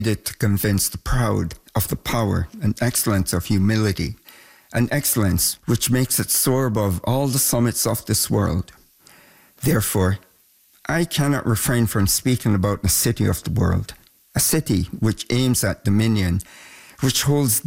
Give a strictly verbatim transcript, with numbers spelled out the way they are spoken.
needed to convince the proud of the power and excellence of humility, an excellence which makes it soar above all the summits of this world. Therefore, I cannot refrain from speaking about the city of the world, a city which aims at dominion, which holds